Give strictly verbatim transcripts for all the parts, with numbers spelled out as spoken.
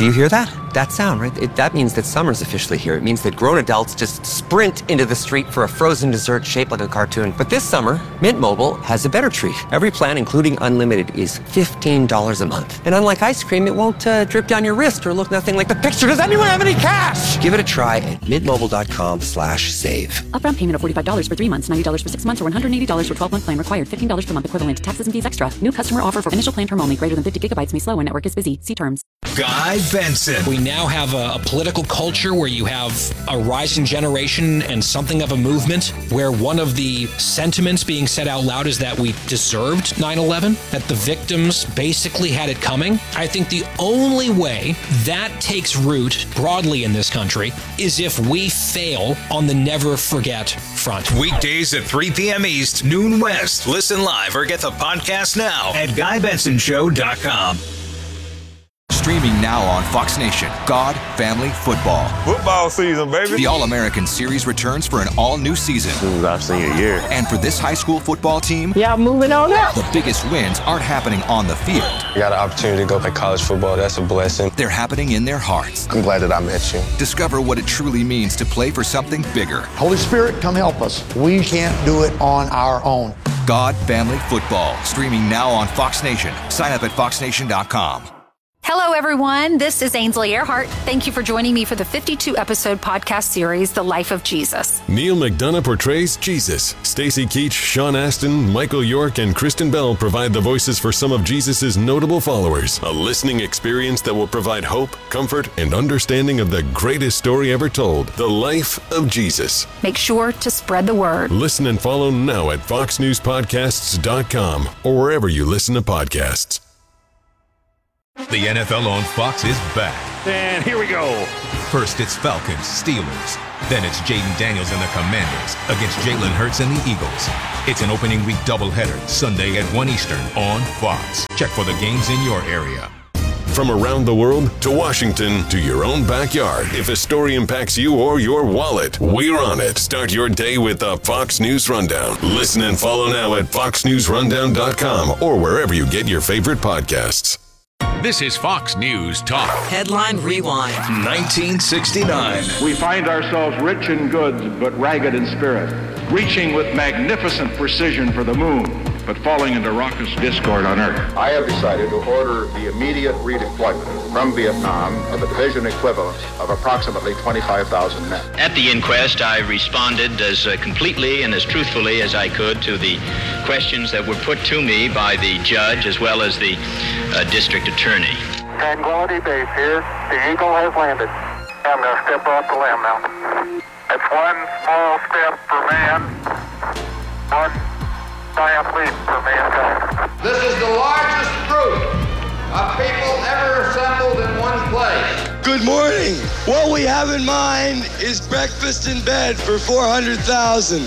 Do you hear that? That sound, right? It, that means that summer's officially here. It means that grown adults just sprint into the street for a frozen dessert shaped like a cartoon. But this summer, Mint Mobile has a better treat. Every plan, including unlimited, is fifteen dollars a month. And unlike ice cream, it won't uh, drip down your wrist or look nothing like the picture. Does anyone have any cash? Give it a try at mintmobile.com slash save. Upfront payment of forty-five dollars for three months, ninety dollars for six months, or one hundred eighty dollars for twelve-month plan required. fifteen dollars per month equivalent. Taxes and fees extra. New customer offer for initial plan term only. Greater than fifty gigabytes may slow when network is busy. See terms. Guy Benson. We now have a, a political culture where you have a rising generation and something of a movement where one of the sentiments being said out loud is that we deserved nine eleven, that the victims basically had it coming. I think the only way that takes root broadly in this country is if we fail on the never forget front. Weekdays at three p.m. East, noon West. Listen live or get the podcast now at guy benson show dot com. Streaming now on Fox Nation, God, Family, Football. Football season, baby. The All-American Series returns for an all-new season. This is our senior year. And for this high school football team, yeah, moving on up. The biggest wins aren't happening on the field. I got an opportunity to go play college football. That's a blessing. They're happening in their hearts. I'm glad that I met you. Discover what it truly means to play for something bigger. Holy Spirit, come help us. We can't do it on our own. God, Family, Football. Streaming now on Fox Nation. Sign up at fox nation dot com. Hello, everyone. This is Ainsley Earhart. Thank you for joining me for the fifty-two episode podcast series, The Life of Jesus. Neil McDonough portrays Jesus. Stacy Keach, Sean Astin, Michael York, and Kristen Bell provide the voices for some of Jesus' notable followers. A listening experience that will provide hope, comfort, and understanding of the greatest story ever told, The Life of Jesus. Make sure to spread the word. Listen and follow now at fox news podcasts dot com or wherever you listen to podcasts. The N F L on Fox is back. And here we go. First, it's Falcons, Steelers. Then it's Jaden Daniels and the Commanders against Jalen Hurts and the Eagles. It's an opening week doubleheader, Sunday at one Eastern on Fox. Check for the games in your area. From around the world to Washington to your own backyard, if a story impacts you or your wallet, we're on it. Start your day with the Fox News Rundown. Listen and follow now at fox news rundown dot com or wherever you get your favorite podcasts. This is Fox News Talk. Headline Rewind. nineteen sixty-nine. We find ourselves rich in goods, but ragged in spirit, reaching with magnificent precision for the moon, but falling into raucous discord on Earth. I have decided to order the immediate redeployment from Vietnam of a division equivalent of approximately twenty-five thousand men. At the inquest, I responded as uh, completely and as truthfully as I could to the questions that were put to me by the judge as well as the uh, district attorney. Tranquility Base here. The Eagle has landed. I'm going to step off the limb now. It's one small step for man, one giant leap for mankind. This is the largest group of people ever assembled in one place. Good morning. What we have in mind is breakfast in bed for four hundred thousand.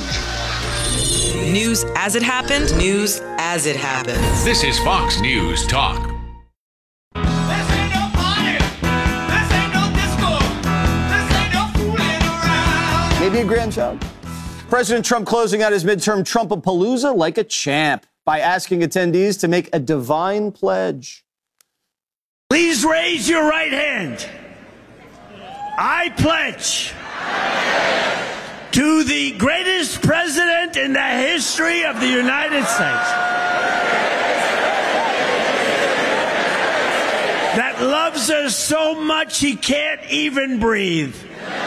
News as it happened, news as it happens. This is Fox News Talk. Maybe a grandchild. President Trump closing out his midterm Trumpapalooza like a champ by asking attendees to make a divine pledge. Please raise your right hand. I pledge to the greatest president in the history of the United States that loves us so much he can't even breathe.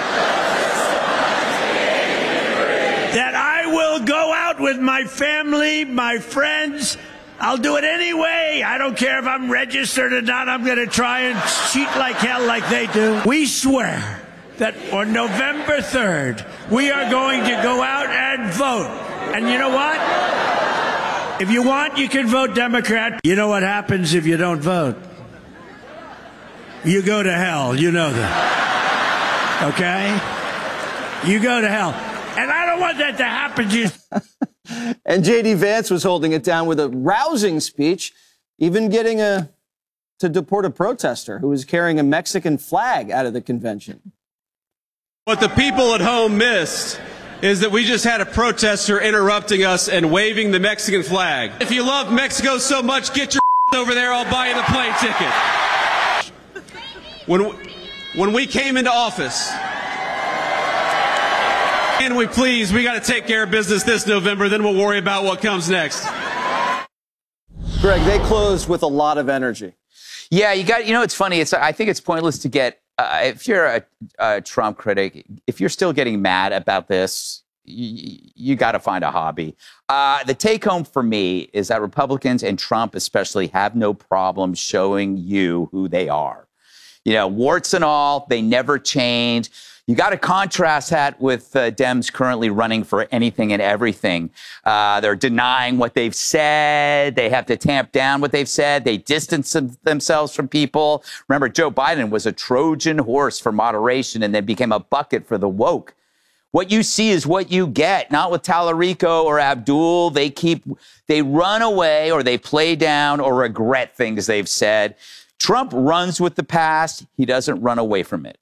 That I will go out with my family, my friends. I'll do it anyway. I don't care if I'm registered or not. I'm going to try and cheat like hell like they do. We swear that on November third, we are going to go out and vote. And you know what? If you want, you can vote Democrat. You know what happens if you don't vote? You go to hell. You know that. Okay? You go to hell. And I don't want that to happen to you. And J D Vance was holding it down with a rousing speech, even getting a to deport a protester who was carrying a Mexican flag out of the convention. What the people at home missed is that we just had a protester interrupting us and waving the Mexican flag. If you love Mexico so much, get your over there. I'll buy you the plane ticket. when, when we came into office, can we please, we got to take care of business this November, then we'll worry about what comes next. Greg, they closed with a lot of energy. Yeah, you got, you know, it's funny. It's, I think it's pointless to get, uh, if you're a, a Trump critic, if you're still getting mad about this, you, you got to find a hobby. Uh, the take home for me is that Republicans and Trump especially have no problem showing you who they are. You know, warts and all, they never change. You got to contrast that with uh, Dems currently running for anything and everything. Uh, they're denying what they've said. They have to tamp down what they've said. They distance them- themselves from people. Remember, Joe Biden was a Trojan horse for moderation and then became a bucket for the woke. What you see is what you get, not with Tallarico or Abdul. They keep, they run away or they play down or regret things they've said. Trump runs with the past. He doesn't run away from it.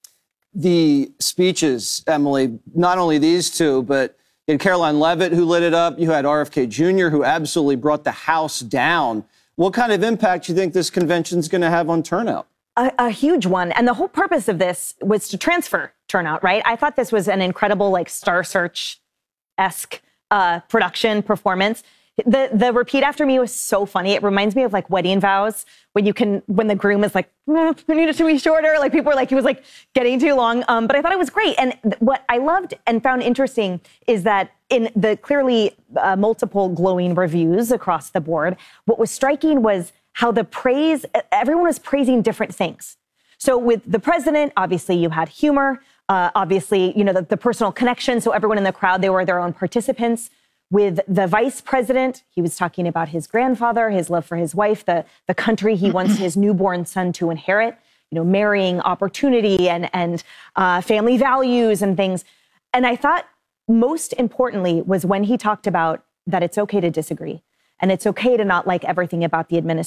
The speeches, Emily, not only these two, but you had Caroline Leavitt who lit it up. You had R F K Junior who absolutely brought the House down. What kind of impact do you think this convention is going to have on turnout? A, a huge one. And the whole purpose of this was to transfer turnout, right? I thought this was an incredible, like, Star Search-esque uh, production performance. The the repeat after me was so funny. It reminds me of like wedding vows when you can, when the groom is like, mm, I need it to be shorter. Like people were like, he was like getting too long. Um, but I thought it was great. And th- what I loved and found interesting is that in the clearly uh, multiple glowing reviews across the board, what was striking was how the praise, everyone was praising different things. So with the president, obviously you had humor, uh, obviously, you know, the, the personal connection. So everyone in the crowd, they were their own participants. With the vice president, he was talking about his grandfather, his love for his wife, the, the country he wants his newborn son to inherit, you know, marrying opportunity and, and uh, family values and things. And I thought most importantly was when he talked about that it's okay to disagree and it's okay to not like everything about the administration.